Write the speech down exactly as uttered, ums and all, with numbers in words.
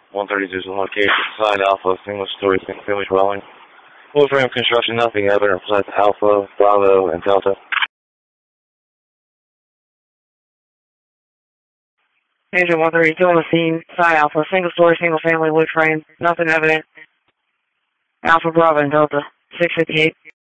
one thirty-two location, side Alpha, single story, single family dwelling. Wood frame construction, nothing evident besides Alpha, Bravo, and Delta. Engine one thirty-two on the scene, side Alpha, single story, single family, wood frame, nothing evident. Alpha, Bravo, and Delta, six fifty-eight.